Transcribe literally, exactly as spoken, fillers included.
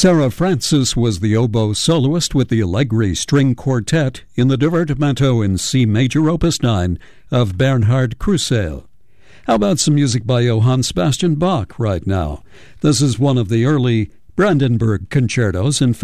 Sarah Francis was the oboe soloist with the Allegri String Quartet in the Divertimento in C major opus nine of Bernhard Krusel. How about some music by Johann Sebastian Bach right now? This is one of the early Brandenburg concertos in